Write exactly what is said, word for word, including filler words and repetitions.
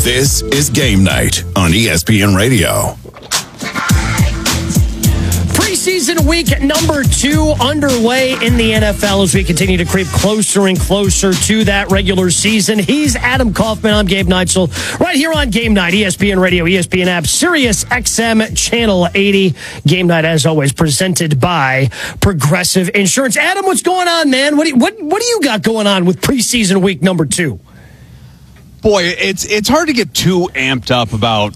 This is Game Night on E S P N Radio. Preseason week number two underway in the N F L as we continue to creep closer and closer to that regular season. He's Adam Kaufman. I'm Gabe Neitzel. Right here on Game Night, E S P N Radio, E S P N app, Sirius X M Channel eighty. Game Night, as always, presented by Progressive Insurance. Adam, what's going on, man? What do you, what, what do you got going on with preseason week number two? Boy, it's it's hard to get too amped up about